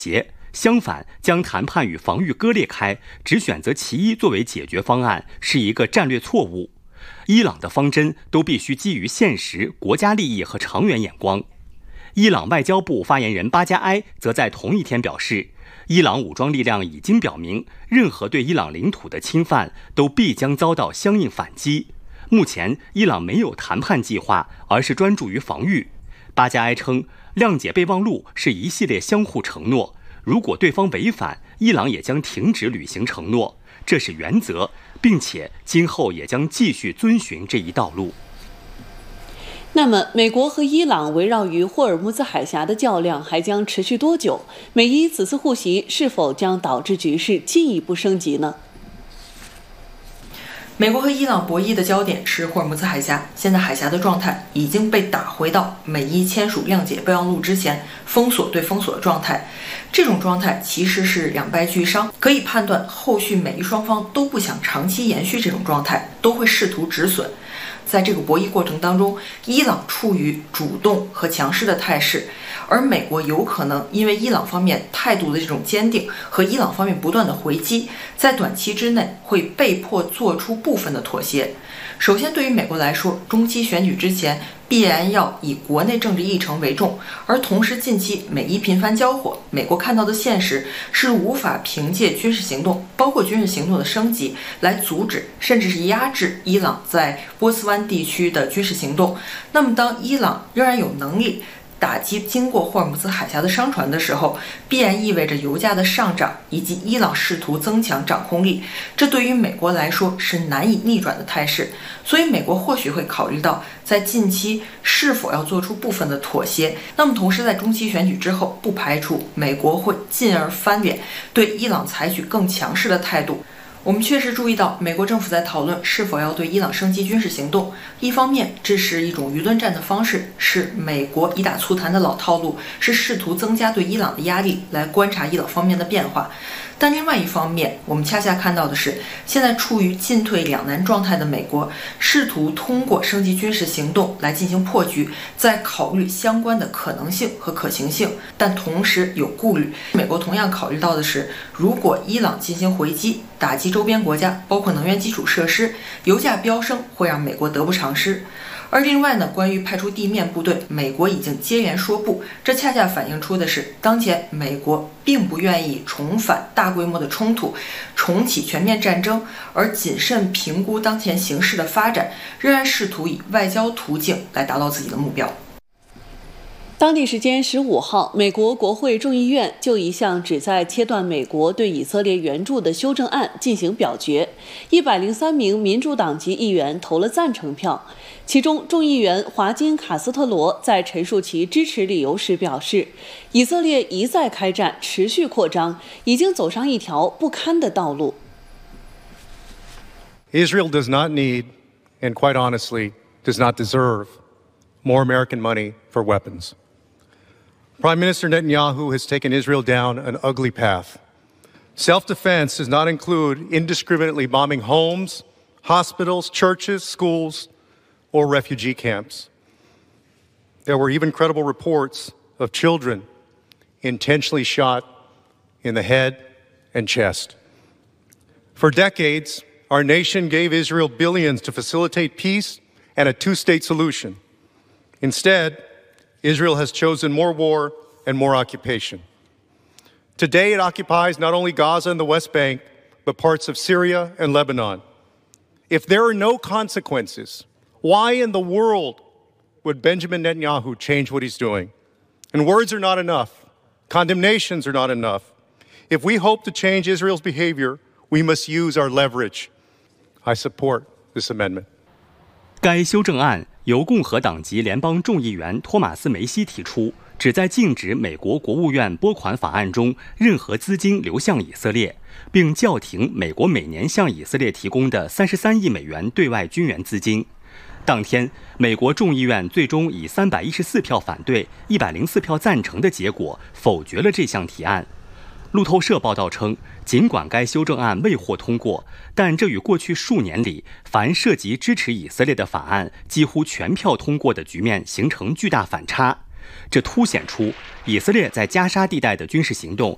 相反，将谈判与防御割裂开，只选择其一作为解决方案，是一个战略错误。伊朗的方针都必须基于现实、国家利益和长远眼光。伊朗外交部发言人巴加埃则在同一天表示，伊朗武装力量已经表明，任何对伊朗领土的侵犯都必将遭到相应反击。目前，伊朗没有谈判计划，而是专注于防御。巴加埃称，谅解备忘录是一系列相互承诺，如果对方违反，伊朗也将停止履行承诺，这是原则，并且今后也将继续遵循这一道路。 那么，美国和伊朗围绕于霍尔木兹海峡的较量还将持续多久？美伊此次互袭是否将导致局势进一步升级呢？ 美国和伊朗博弈的焦点是霍尔木兹海峡，现在海峡的状态已经被打回到美伊签署谅解备忘录之前封锁对封锁的状态。这种状态其实是两败俱伤，可以判断后续美伊双方都不想长期延续这种状态，都会试图止损。在这个博弈过程当中，伊朗处于主动和强势的态势，而美国有可能因为伊朗方面态度的这种坚定和伊朗方面不断的回击，在短期之内会被迫做出部分的妥协。首先，对于美国来说，中期选举之前必然要以国内政治议程为重，而同时近期美伊频繁交火，美国看到的现实是无法凭借军事行动，包括军事行动的升级，来阻止甚至是压制伊朗在波斯湾地区的军事行动。那么当伊朗仍然有能力打击经过霍尔木兹海峡的商船的时候，必然意味着油价的上涨，以及伊朗试图增强掌控力，这对于美国来说是难以逆转的态势。所以美国或许会考虑到在近期是否要做出部分的妥协。那么同时在中期选举之后，不排除美国会进而翻脸，对伊朗采取更强势的态度。我们确实注意到，美国政府在讨论是否要对伊朗升级军事行动。一方面，这是一种舆论战的方式，是美国以打促谈的老套路，是试图增加对伊朗的压力，来观察伊朗方面的变化。但另外一方面，我们恰恰看到的是，现在处于进退两难状态的美国，试图通过升级军事行动来进行破局，在考虑相关的可能性和可行性，但同时有顾虑。美国同样考虑到的是，如果伊朗进行回击，打击周边国家，包括能源基础设施，油价飙升会让美国得不偿失。而另外呢，关于派出地面部队，美国已经接连说不，这恰恰反映出的是，当前美国并不愿意重返大规模的冲突，重启全面战争，而谨慎评估当前形势的发展，仍然试图以外交途径来达到自己的目标。 当地时间15号，美国国会众议院就一项旨在切断美国对以色列援助的修正案进行表决，103名民主党籍议员投了赞成票。其中，众议员华金·卡斯特罗在陈述其支持理由时表示，以色列一再开战，持续扩张，已经走上一条不堪的道路。 Israel does not need, and quite honestly, does not deserve more American money for weapons. Prime Minister Netanyahu has taken Israel down an ugly path. Self-defense does not include indiscriminately bombing homes, hospitals, churches, schools, or refugee camps. There were even credible reports of children intentionally shot in the head and chest. For decades, our nation gave Israel billions to facilitate peace and a two-state solution. Instead, Israel has chosen more war and more occupation. Today, it occupies not only Gaza and the West Bank, but parts of Syria and Lebanon. If there are no consequences, why in the world would Benjamin Netanyahu change what he's doing? And words are not enough. Condemnations are not enough. If we hope to change Israel's behavior, we must use our leverage. I support this amendment. 该修正案由共和党籍联邦众议员托马斯·梅西提出，旨在禁止美国国务院拨款法案中任何资金流向以色列，并叫停美国每年向以色列提供的33亿美元对外军援资金。当天，美国众议院最终以314票反对、104票赞成的结果否决了这项提案。路透社报道称，尽管该修正案未获通过，但这与过去数年里凡涉及支持以色列的法案几乎全票通过的局面形成巨大反差。这凸显出以色列在加沙地带的军事行动